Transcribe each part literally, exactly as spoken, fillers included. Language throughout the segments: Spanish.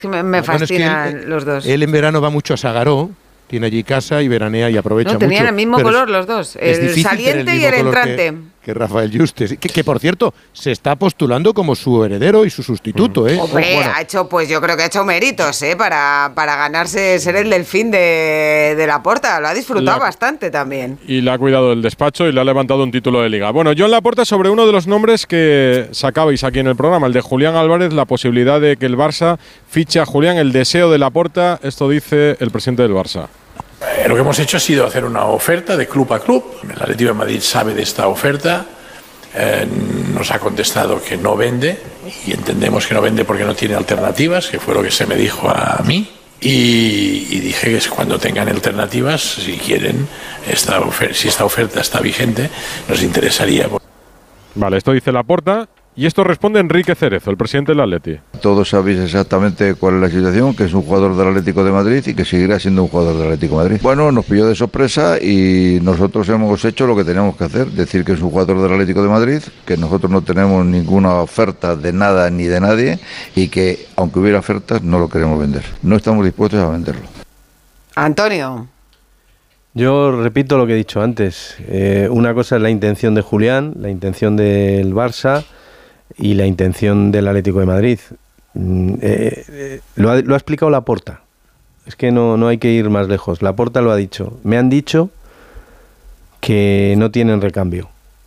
Me, me fascinan bueno, es que él, los dos. Él en verano va mucho a Sagaró, tiene allí casa y veranea y aprovecha no, tenían mucho. Tenían el mismo color los dos, el saliente y el entrante. Que, que Rafael Yuste, que, que por cierto se está postulando como su heredero y su sustituto. ¿eh? Hombre, bueno. ha hecho, pues yo creo que ha hecho méritos ¿eh? para, para ganarse ser el delfín de, de Laporta. Lo ha disfrutado la, bastante también. Y le ha cuidado el despacho y le ha levantado un título de liga. Bueno, Joan Laporta, sobre uno de los nombres que sacabais aquí en el programa, el de Julián Álvarez, la posibilidad de que el Barça fiche a Julián, el deseo de Laporta, esto dice el presidente del Barça. Eh, lo que hemos hecho ha sido hacer una oferta de club a club. El Atlético de Madrid sabe de esta oferta, eh, nos ha contestado que no vende y entendemos que no vende porque no tiene alternativas, que fue lo que se me dijo a mí. Y, y dije que cuando tengan alternativas, si quieren, esta oferta, si esta oferta está vigente, nos interesaría. Vale, esto dice Laporta. Y esto responde Enrique Cerezo, el presidente del Atleti. Todos sabéis exactamente cuál es la situación, que es un jugador del Atlético de Madrid y que seguirá siendo un jugador del Atlético de Madrid. Bueno, nos pilló de sorpresa y nosotros hemos hecho lo que teníamos que hacer, decir que es un jugador del Atlético de Madrid, que nosotros no tenemos ninguna oferta de nada ni de nadie y que, aunque hubiera ofertas, no lo queremos vender. No estamos dispuestos a venderlo. Antonio. Yo repito lo que he dicho antes. Eh, una cosa es la intención de Julián, la intención del Barça y la intención del Atlético de Madrid. Eh, eh, lo, ha, lo ha explicado Laporta. Es que no, no hay que ir más lejos. Laporta lo ha dicho. Me han dicho que no tienen recambio.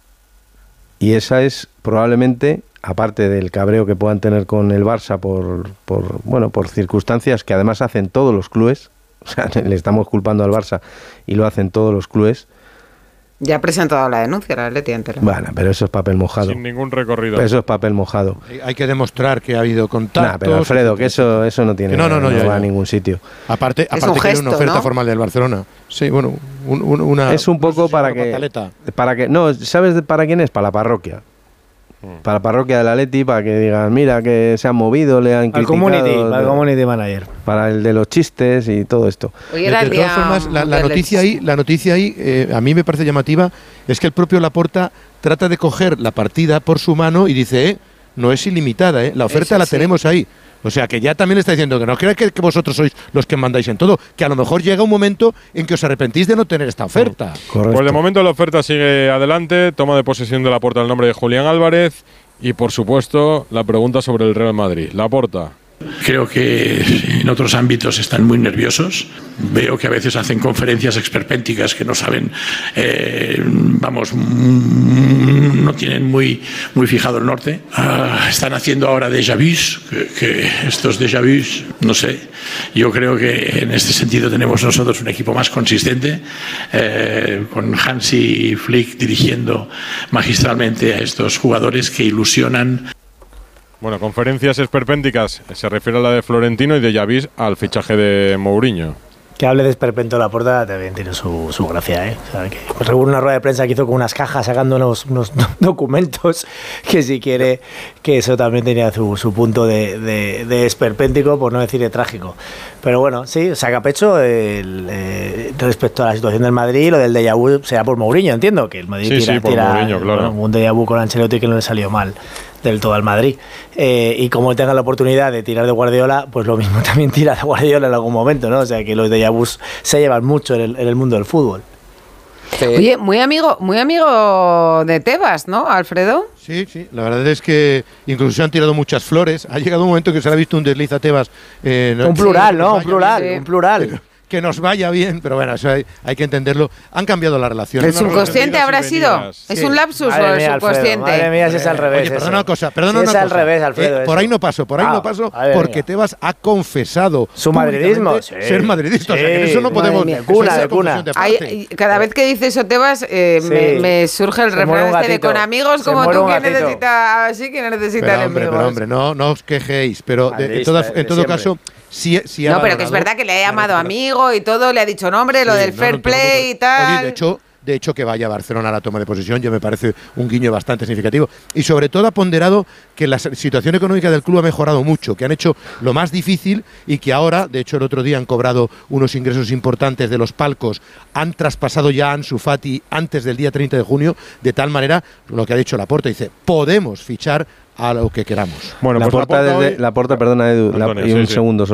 Y esa es probablemente, aparte del cabreo que puedan tener con el Barça por, por, bueno, por circunstancias que además hacen todos los clubes, o sea, le estamos culpando al Barça y lo hacen todos los clubes. Ya ha presentado la denuncia la Atleti ante la... Bueno, pero eso es papel mojado. Sin ningún recorrido. Pero eso es papel mojado. Hay que demostrar que ha habido contactos. Nah, pero Alfredo, que eso, eso no tiene, no, no, no, no ya, va ya. a ningún sitio. Aparte, aparte un gesto, que hay una oferta ¿no? formal del Barcelona. Sí, bueno, un, un, una... Es un poco no sé si para que... Pataleta. Para que... No, ¿sabes para quién es? Para la parroquia. Para la parroquia del Atleti, para que digan, mira, que se han movido, le han criticado. Al community, para el community manager. Para el de los chistes y todo esto. De, de todas formas, la, la noticia ahí, la noticia ahí eh, a mí me parece llamativa, es que el propio Laporta trata de coger la partida por su mano y dice, eh, no es ilimitada, eh, la oferta Eso, la sí. tenemos ahí. O sea, que ya también le está diciendo que no creáis que, que vosotros sois los que mandáis en todo, que a lo mejor llega un momento en que os arrepentís de no tener esta oferta. Correcto. Pues de momento la oferta sigue adelante, toma de posesión de Laporta el nombre de Julián Álvarez y, por supuesto, la pregunta sobre el Real Madrid. Laporta. Creo que en otros ámbitos están muy nerviosos. Veo que a veces hacen conferencias esperpénticas que no saben, eh, vamos, no tienen muy, muy fijado el norte. Uh, están haciendo ahora déjà vus, que, que estos déjà vus, no sé. Yo creo que en este sentido tenemos nosotros un equipo más consistente, eh, con Hansi Flick dirigiendo magistralmente a estos jugadores que ilusionan. Bueno, conferencias esperpénticas se refiere a la de Florentino y de Javis al fichaje de Mourinho. Que hable de esperpento Laporta también tiene su, su gracia, ¿eh? O sea, que pues, recuerdo una rueda de prensa que hizo con unas cajas sacando unos, unos documentos que si quiere, que eso también tenía su, su punto de, de, de esperpéntico, por no decir de trágico. Pero bueno, sí, saca pecho el, eh, respecto a la situación del Madrid, lo del déjà vu será por Mourinho, entiendo, que el Madrid sí, tira, sí, por tira Mourinho, claro. bueno, un déjà vu con Ancelotti que no le salió mal del todo al Madrid. Eh, y como tenga la oportunidad de tirar de Guardiola, pues lo mismo también tira de Guardiola en algún momento, ¿no? O sea, que los déjà vus se llevan mucho en el, en el mundo del fútbol. Sí. Oye, muy amigo, muy amigo de Tebas, ¿no, Alfredo? Sí, sí, la verdad es que incluso se han tirado muchas flores. Ha llegado un momento que se le ha visto un desliz a Tebas. Eh, un plural, ¿no? Un plural, sí. un plural. Pero, que nos vaya bien, pero bueno, eso hay, hay que entenderlo. Han cambiado la relación. ¿El subconsciente habrá sido? Sí. ¿Es un lapsus madre o el mía, subconsciente? Alfredo, madre mía, si es al revés. Oye, perdona una cosa, perdona si una es cosa. al revés, Alfredo. Eh, por ahí no paso, por ahí ah, no paso, porque mía. Tebas ha confesado su madridismo, sí. ser madridista. Sí. O sea, que eso no podemos. De cuna, de cuna. De Hay, cada vez que dice eso Tebas, eh, sí. me, me surge el refrán este de con amigos se como tú que necesita, así que necesita pero, hombre, pero hombre, no, no os quejéis, pero de, en, toda, en todo caso. Sí, sí no, pero que es verdad que le ha llamado amigo y todo, le ha dicho nombre, lo sí, del no, fair no, play y tal. Oye, de hecho, de hecho, que vaya a Barcelona a la toma de posesión, yo me parece un guiño bastante significativo. Y sobre todo ha ponderado que la situación económica del club ha mejorado mucho, que han hecho lo más difícil y que ahora, de hecho el otro día han cobrado unos ingresos importantes de los palcos, han traspasado ya a Ansu Fati antes del día treinta de junio, de tal manera, lo que ha dicho Laporta, dice, podemos fichar a lo que queramos. Bueno, la pues porta, la porta desde, hoy, la porta, perdona Edu, Antonio, la, y sí, un sí. segundo.